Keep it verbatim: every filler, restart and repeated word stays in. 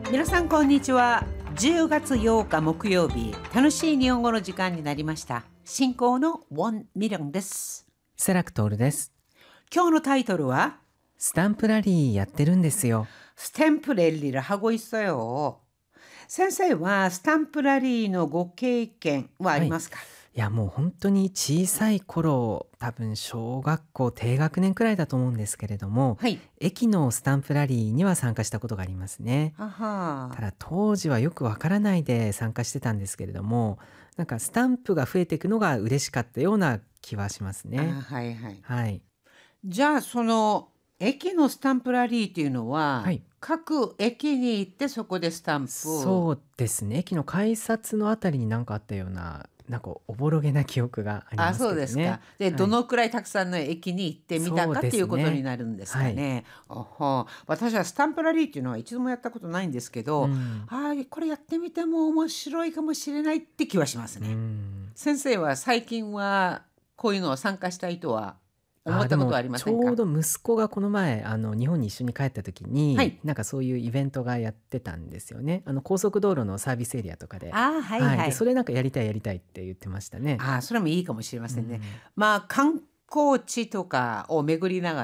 皆さんこんにちは。じゅうがつようか木曜日、楽しい日本語の時間になりました。進行のウォン・ミリョンです。 セラクトールです。 今日のタイトルはスタンプラリーやってるんですよ。 スタンプラリー하고 있어요。先生はスタンプラリーのご経験はありますか？ いやもう本当に小さい頃、多分小学校低学年くらいだと思うんですけれども、 はい。 駅のスタンプラリーには参加したことがありますね。 ははただ当時はよくわからないで参加してたんですけれども、なんかスタンプが増えていくのが嬉しかったような気はしますあ、 ね。 はいはい。 はい。 じゃあその駅のスタンプラリーっていうのは、 はい。 各駅に行ってそこでスタンプを。 そうですね。駅の改札のあたりになんかあったような、なんかおぼろげな記憶がありあ、 ますそうですか。 けどね。 で、 はい。 どのくらいたくさんの駅に行ってみたかそうですっていうことにね。 なるんですかはい。 ね。おほ。私はスタンプラリーっていうのは一度もやったことないんですけど、 うん。 はい、これやってみても面白いかもしれないって気はしますうね。 ん。 先生は最近はこういうのを参加したいとは思ああ、でもったことはありまちょうせんか？ ど息子がこの前、あの、日本に一緒に帰った時に、 はい。 なんかそういうイベントがやってたんですよね。あの、高速道路のサービスエリアとかで。 ああ、はいはい。で、そはい。 れなんかやりたいやりたいって言ってましたね。 ああ、それもいいかもしれまうせんね。 ん。 まあ、観光地とかを巡りながら